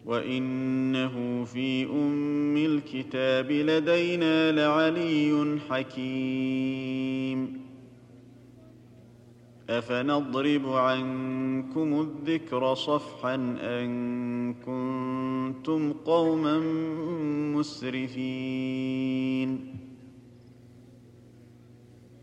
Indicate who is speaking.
Speaker 1: وإنه في أم الكتاب لدينا لعلي حكيم. أفنضرب عنكم الذكر صفحا أن كنتم قوما مسرفين